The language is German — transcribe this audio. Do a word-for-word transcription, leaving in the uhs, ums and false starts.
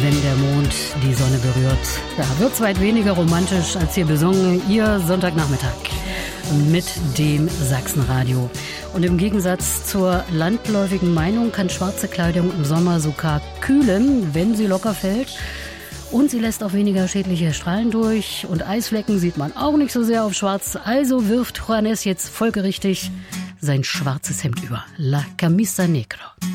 wenn der Mond die Sonne berührt. Ja, wird's weit weniger romantisch als hier besungen, Ihr Sonntagnachmittag mit dem Sachsenradio. Und im Gegensatz zur landläufigen Meinung kann schwarze Kleidung im Sommer sogar kühlen, wenn sie locker fällt. Und sie lässt auch weniger schädliche Strahlen durch. Und Eisflecken sieht man auch nicht so sehr auf schwarz. Also wirft Juanes jetzt folgerichtig sein schwarzes Hemd über. La camisa negra.